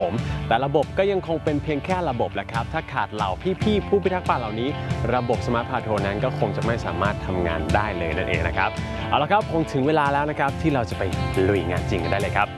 ผมแต่ระบบก็ยังคงเป็นเพียงแค่ระบบแหละครับถ้าขาดเหล่าพี่ๆผู้พิทักษ์ป่าเหล่านี้ระบบสมาร์ทพาโทรนั้นก็คงจะไม่สามารถทำงานได้เลยนั่นเองนะครับเอาละครับคงถึงเวลาแล้วนะครับที่เราจะไปลุยงานจริงกันได้เลยครับ